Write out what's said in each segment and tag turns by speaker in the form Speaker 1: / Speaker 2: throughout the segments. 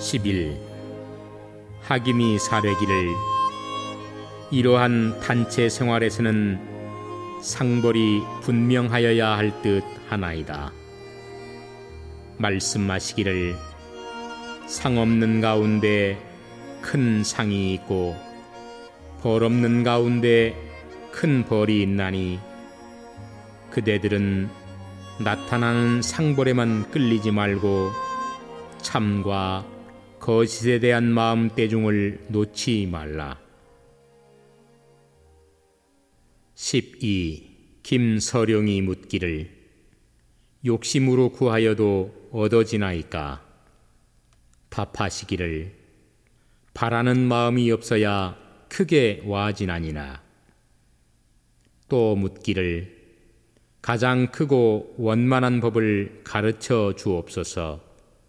Speaker 1: 11. 학임이 사뢰기를 이러한 단체 생활에서는 상벌이 분명하여야 할 듯 하나이다. 말씀하시기를 상 없는 가운데 큰 상이 있고 벌 없는 가운데 큰 벌이 있나니 그대들은 나타나는 상벌에만 끌리지 말고 참과 거짓에 대한 마음대중을 놓지 말라. 12. 김서령이 묻기를 욕심으로 구하여도 얻어지나이까? 답하시기를 바라는 마음이 없어야 크게 와지나니나. 또 묻기를 가장 크고 원만한 법을 가르쳐 주옵소서.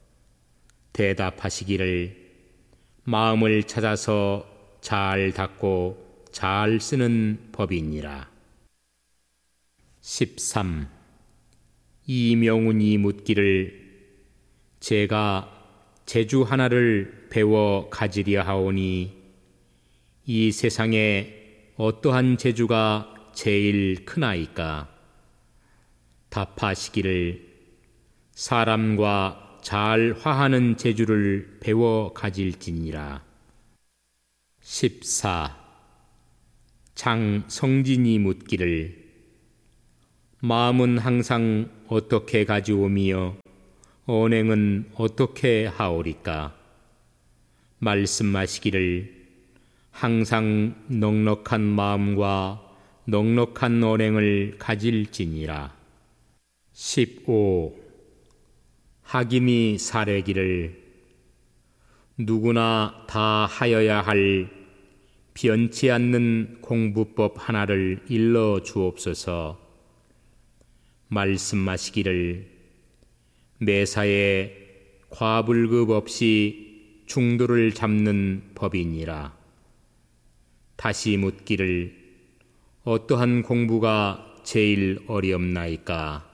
Speaker 1: 대답하시기를 마음을 찾아서 잘 닦고 잘 쓰는 법이니라. 13. 이명훈이 묻기를 제가 재주 하나를 배워 가지려 하오니 이 세상에 어떠한 재주가 제일 크나이까? 답하시기를 사람과 잘 화하는 재주를 배워 가질지니라. 14. 장성진이 묻기를 마음은 항상 어떻게 가지오미여 언행은 어떻게 하오리까? 말씀하시기를 항상 넉넉한 마음과 넉넉한 언행을 가질지니라. 15. 학임이 사뢰기를 누구나 다 하여야 할 변치 않는 공부법 하나를 일러 주옵소서. 말씀하시기를 매사에 과불급 없이 중도를 잡는 법이니라. 다시 묻기를 어떠한 공부가 제일 어렵나이까?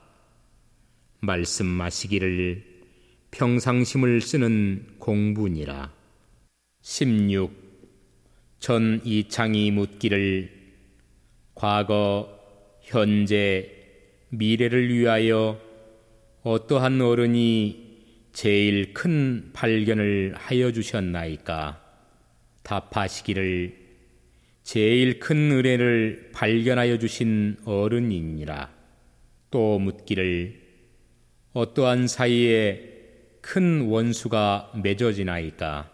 Speaker 1: 말씀하시기를 평상심을 쓰는 공부니라. 16. 전 이창이 묻기를 과거, 현재, 미래를 위하여 어떠한 어른이 제일 큰 발견을 하여 주셨나이까? 답하시기를 제일 큰 은혜를 발견하여 주신 어른이니라. 또 묻기를 어떠한 사이에 큰 원수가 맺어지나이까?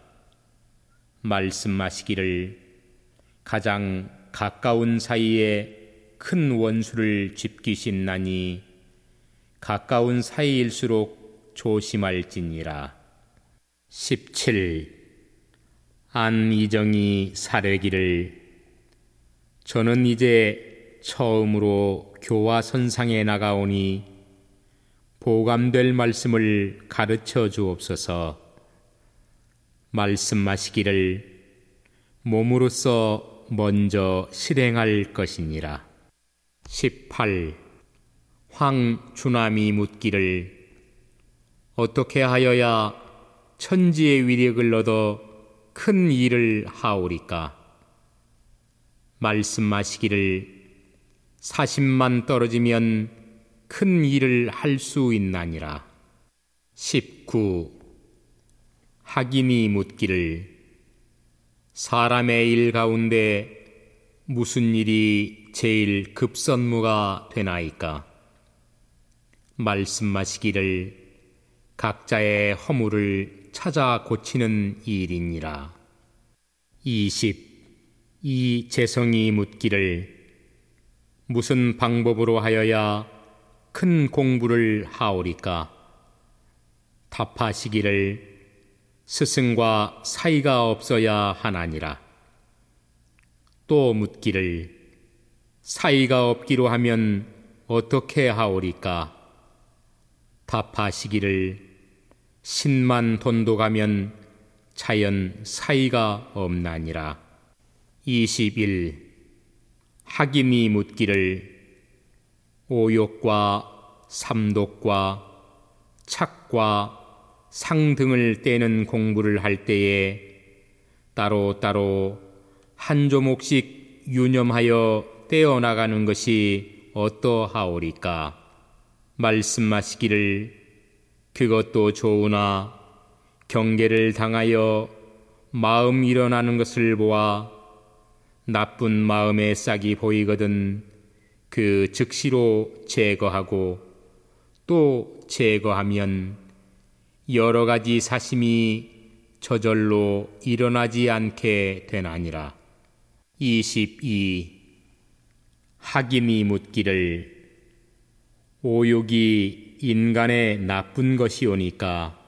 Speaker 1: 말씀하시기를 가장 가까운 사이에 큰 원수를 짚기신나니 가까운 사이일수록 조심할지니라. 17. 안이정이 사뢰기를 저는 이제 처음으로 교화선상에 나가오니 보감될 말씀을 가르쳐 주옵소서. 말씀하시기를 몸으로써 먼저 실행할 것이니라. 18. 황주남이 묻기를 어떻게 하여야 천지의 위력을 얻어 큰 일을 하오리까? 말씀하시기를 사심만 떨어지면 큰 일을 할 수 있나니라. 19. 학임이 묻기를 사람의 일 가운데 무슨 일이 제일 급선무가 되나이까? 말씀하시기를 각자의 허물을 찾아 고치는 일이니라. 20. 이재성이 묻기를 무슨 방법으로 하여야 큰 공부를 하오리까? 답하시기를 스승과 사이가 없어야 하나니라. 또 묻기를 사이가 없기로 하면 어떻게 하오리까? 답하시기를 신만 돈도 가면 자연 사이가 없나니라. 21. 학임이 묻기를 오욕과 삼독과 착과 상등을 떼는 공부를 할 때에 따로따로 한 조목씩 유념하여 떼어나가는 것이 어떠하오리까? 말씀하시기를 그것도 좋으나 경계를 당하여 마음 일어나는 것을 보아 나쁜 마음의 싹이 보이거든 그 즉시로 제거하고 또 제거하면 여러 가지 사심이 저절로 일어나지 않게 되나니라. 22. 학임이 묻기를 오욕이 인간의 나쁜 것이오니까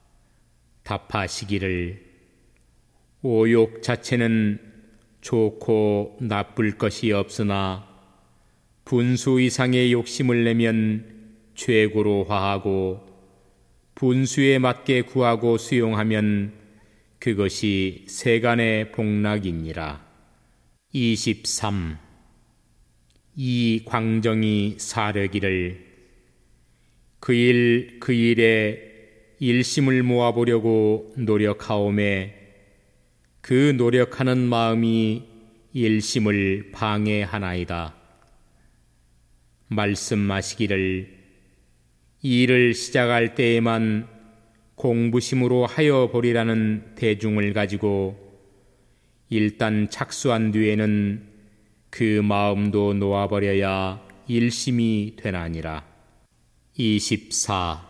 Speaker 1: 답하시기를 오욕 자체는 좋고 나쁠 것이 없으나 분수 이상의 욕심을 내면 최고로 화하고 분수에 맞게 구하고 수용하면 그것이 세간의 복락이니라. 23. 이 광정이 사려기를 그 일에 일심을 모아보려고 노력하오매 그 노력하는 마음이 일심을 방해하나이다. 말씀하시기를 일을 시작할 때에만 공부심으로 하여 보리라는 대중을 가지고 일단 착수한 뒤에는 그 마음도 놓아버려야 일심이 되나니라. 24.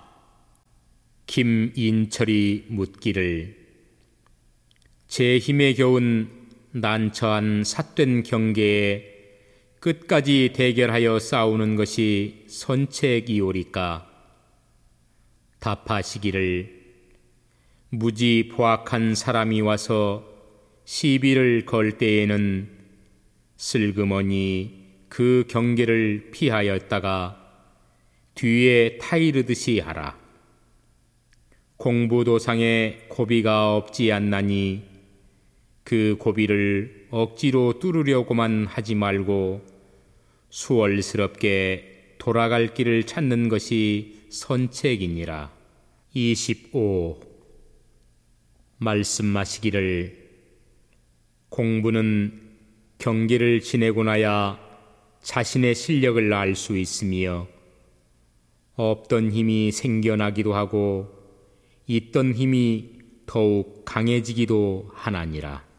Speaker 1: 김인철이 묻기를 제 힘에 겨운 난처한 삿된 경계에 끝까지 대결하여 싸우는 것이 선책이오리까? 답하시기를 무지 포악한 사람이 와서 시비를 걸 때에는 슬그머니 그 경계를 피하였다가 뒤에 타이르듯이 하라. 공부도상에 고비가 없지 않나니 그 고비를 억지로 뚫으려고만 하지 말고 수월스럽게 돌아갈 길을 찾는 것이 선책이니라. 25. 말씀하시기를 공부는 경계를 지내고 나야 자신의 실력을 알 수 있으며 없던 힘이 생겨나기도 하고 있던 힘이 더욱 강해지기도 하나니라.